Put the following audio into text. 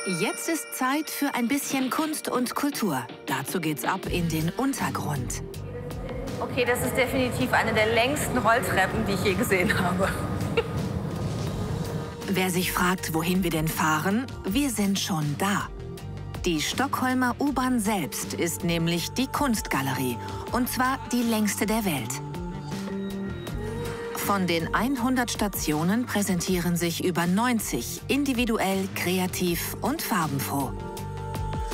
Jetzt ist Zeit für ein bisschen Kunst und Kultur. Dazu geht's ab in den Untergrund. Okay, das ist definitiv eine der längsten Rolltreppen, die ich je gesehen habe. Wer sich fragt, wohin wir denn fahren, wir sind schon da. Die Stockholmer U-Bahn selbst ist nämlich die Kunstgalerie, und zwar die längste der Welt. Von den 100 Stationen präsentieren sich über 90 individuell, kreativ und farbenfroh.